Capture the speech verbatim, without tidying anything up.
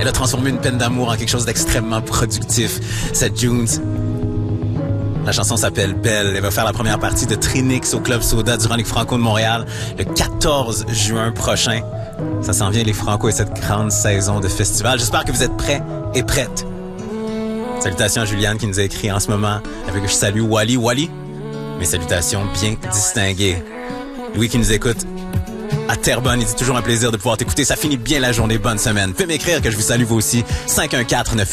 Elle a transformé une peine d'amour en quelque chose d'extrêmement productif. Cette Junes, la chanson s'appelle Belle. Elle va faire la première partie de Trinix au Club Soda durant les Franco de Montréal le quatorze juin prochain. Ça s'en vient, les Franco, et cette grande saison de festival. J'espère que vous êtes prêts et prêtes. Salutations à Juliane qui nous a écrit en ce moment avec « Je salue Wally. Wally, mes salutations bien distinguées. » Louis qui nous écoute à Terrebonne, il dit toujours un plaisir de pouvoir t'écouter. Ça finit bien la journée. Bonne semaine. Fais m'écrire que je vous salue vous aussi. cinq un quatre neuf